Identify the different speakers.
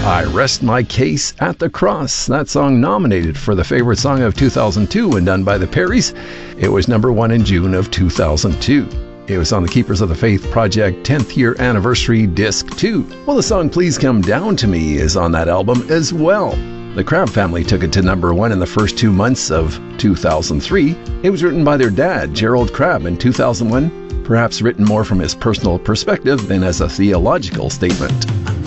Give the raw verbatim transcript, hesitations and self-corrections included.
Speaker 1: I Rest My Case at the Cross. That song nominated for the favorite song of two thousand two when done by the Perrys. It was number one in June of two thousand two. It was on the Keepers of the Faith Project tenth year anniversary disc two. Well, the song Please Come Down to Me is on that album as well. The Crabb family took it to number one in the first two months of two thousand three. It was written by their dad, Gerald Crabb, in two thousand one, perhaps written more from his personal perspective than as a theological statement.